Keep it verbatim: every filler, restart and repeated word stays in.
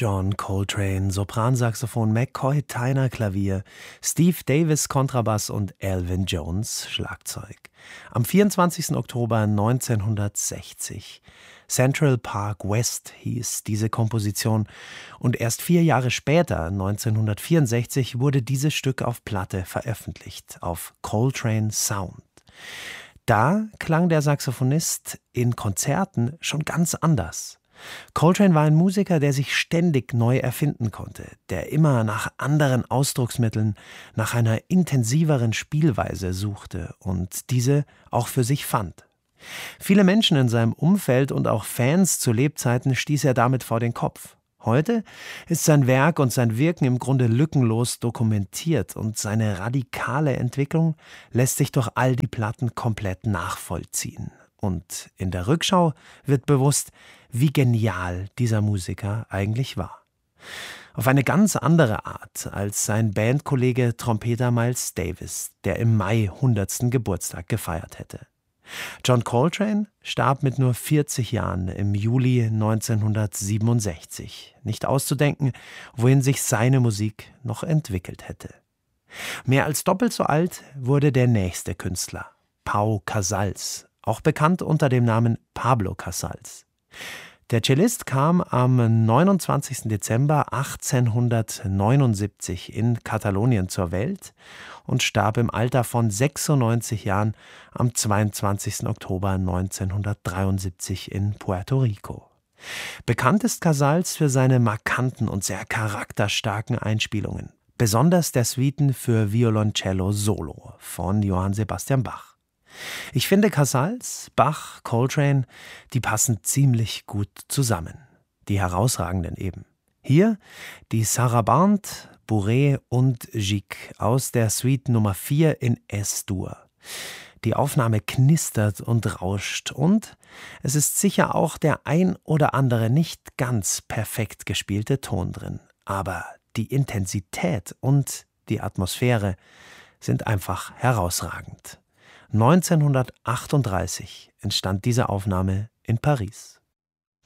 John Coltrane, Sopransaxophon, McCoy Tyner Klavier, Steve Davis Kontrabass und Elvin Jones Schlagzeug. Am vierundzwanzigsten Oktober neunzehnhundertsechzig. Central Park West hieß diese Komposition und erst vier Jahre später, neunzehnhundertvierundsechzig, wurde dieses Stück auf Platte veröffentlicht, auf Coltrane Sound. Da klang der Saxophonist in Konzerten schon ganz anders. Coltrane war ein Musiker, der sich ständig neu erfinden konnte, der immer nach anderen Ausdrucksmitteln, nach einer intensiveren Spielweise suchte und diese auch für sich fand. Viele Menschen in seinem Umfeld und auch Fans zu Lebzeiten stieß er damit vor den Kopf. Heute ist sein Werk und sein Wirken im Grunde lückenlos dokumentiert und seine radikale Entwicklung lässt sich durch all die Platten komplett nachvollziehen. Und in der Rückschau wird bewusst, wie genial dieser Musiker eigentlich war. Auf eine ganz andere Art als sein Bandkollege Trompeter Miles Davis, der im Mai hundertsten Geburtstag gefeiert hätte. John Coltrane starb mit nur vierzig Jahren im Juli neunzehnhundertsiebenundsechzig. Nicht auszudenken, wohin sich seine Musik noch entwickelt hätte. Mehr als doppelt so alt wurde der nächste Künstler, Pau Casals, auch bekannt unter dem Namen Pablo Casals. Der Cellist kam am neunundzwanzigsten Dezember achtzehnhundertneunundsiebzig in Katalonien zur Welt und starb im Alter von sechsundneunzig Jahren am zweiundzwanzigsten Oktober neunzehnhundertdreiundsiebzig in Puerto Rico. Bekannt ist Casals für seine markanten und sehr charakterstarken Einspielungen, besonders der Suiten für Violoncello Solo von Johann Sebastian Bach. Ich finde, Casals, Bach, Coltrane, die passen ziemlich gut zusammen. Die herausragenden eben. Hier die Sarabande, Bourrée und Gigue aus der Suite Nummer vier in Es-Dur. Die Aufnahme knistert und rauscht und es ist sicher auch der ein oder andere nicht ganz perfekt gespielte Ton drin. Aber die Intensität und die Atmosphäre sind einfach herausragend. neunzehnhundertachtunddreißig entstand diese Aufnahme in Paris.